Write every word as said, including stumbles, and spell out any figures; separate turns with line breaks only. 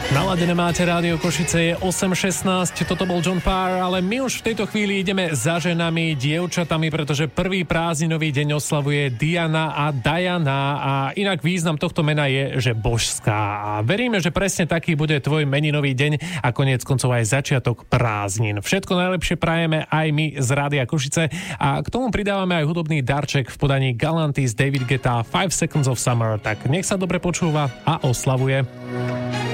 Naladené máte Rádio Košice, je osem šestnásť, toto bol John Parr, ale my už v tejto chvíli ideme za ženami, dievčatami, pretože prvý prázdninový deň oslavuje Diana a Diana a inak význam tohto mena je, že božská. A veríme, že presne taký bude tvoj meninový deň a koniec koncov aj začiatok prázdnin. Všetko najlepšie prajeme aj my z Rádia Košice a k tomu pridávame aj hudobný darček v podaní Galantis David Guetta five Seconds of Summer, tak nech sa dobre počúva a oslavuje.